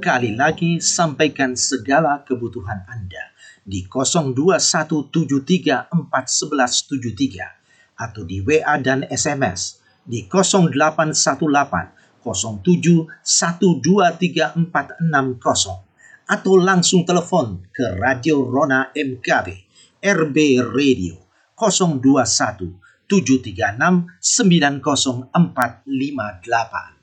sekali lagi sampaikan segala kebutuhan Anda di 02173411173 atau di WA dan SMS di 0818 07123460 atau langsung telepon ke Radio Rona MKB RB Radio 021 736 90458.